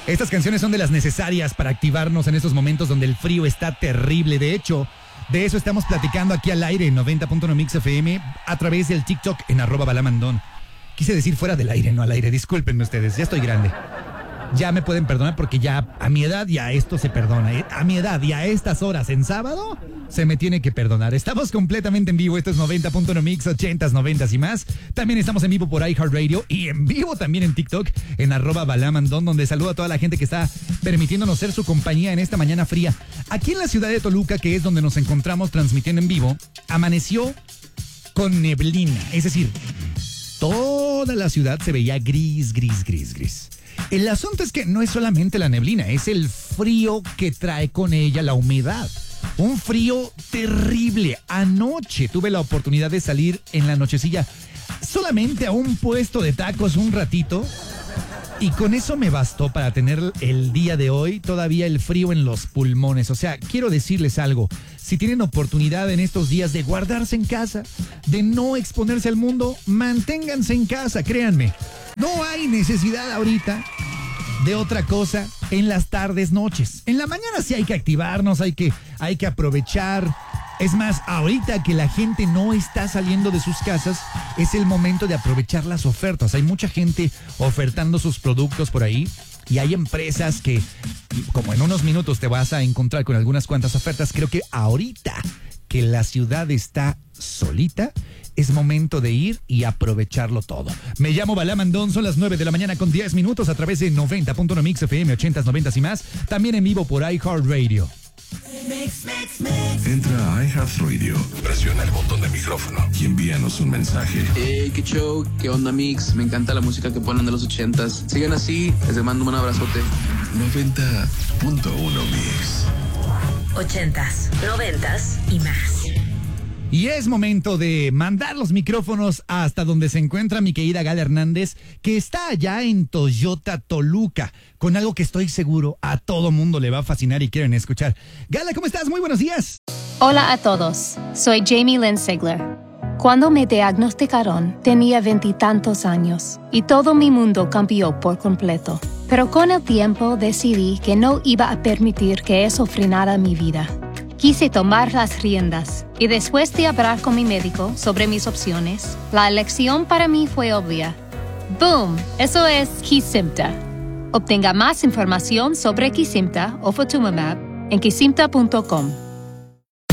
Estas canciones son de las necesarias para activarnos en estos momentos donde el frío está terrible. De hecho, de eso estamos platicando aquí al aire en 90.1 Mix FM a través del TikTok en @balamandón. Quise decir fuera del aire, no al aire. Discúlpenme ustedes, ya estoy grande. Ya me pueden perdonar porque ya a mi edad ya esto se perdona. A mi edad y a estas horas en sábado se me tiene que perdonar. Estamos completamente en vivo. Esto es 90.1 Mix, 80s, 90s y más. También estamos en vivo por iHeartRadio y en vivo también en TikTok en @balamandón, donde saludo a toda la gente que está permitiéndonos ser su compañía en esta mañana fría. Aquí en la ciudad de Toluca, que es donde nos encontramos transmitiendo en vivo, amaneció con neblina. Es decir, toda la ciudad se veía gris. El asunto es que no es solamente la neblina, es el frío que trae con ella la humedad. Un frío terrible. Anoche tuve la oportunidad de salir en la nochecilla solamente a un puesto de tacos un ratito y con eso me bastó para tener el día de hoy todavía el frío en los pulmones. O sea, quiero decirles algo. Si tienen oportunidad en estos días de guardarse en casa, de no exponerse al mundo, manténganse en casa, créanme. No hay necesidad ahorita de otra cosa en las tardes, noches. En la mañana sí hay que activarnos, hay que aprovechar. Es más, ahorita que la gente no está saliendo de sus casas, es el momento de aprovechar las ofertas. Hay mucha gente ofertando sus productos por ahí y hay empresas que, como en unos minutos te vas a encontrar con algunas cuantas ofertas, creo que ahorita que la ciudad está solita, es momento de ir y aprovecharlo todo. Me llamo Balamandón, son las 9 de la mañana con 10 minutos a través de 90.1 Mix FM, 80s, 90s y más. También en vivo por iHeartRadio. Entra a iHeartRadio, presiona el botón de micrófono y envíanos un mensaje. Hey, qué show, qué onda Mix, me encanta la música que ponen de los 80s. Sigan así, les mando un abrazote. 90.1 Mix. 80s, 90s y más. Y es momento de mandar los micrófonos hasta donde se encuentra mi querida Gala Hernández, que está allá en Toyota Toluca, con algo que estoy seguro a todo mundo le va a fascinar y quieren escuchar. Gala, ¿cómo estás? Muy buenos días. Hola a todos, soy Jamie Lynn Sigler. Cuando me diagnosticaron, tenía 20 y tantos años y todo mi mundo cambió por completo. Pero con el tiempo decidí que no iba a permitir que eso frenara mi vida. Quise tomar las riendas y después de hablar con mi médico sobre mis opciones, la elección para mí fue obvia. ¡Boom! Eso es Kesimpta. Obtenga más información sobre Kesimpta o Ofatumumab en kesimpta.com.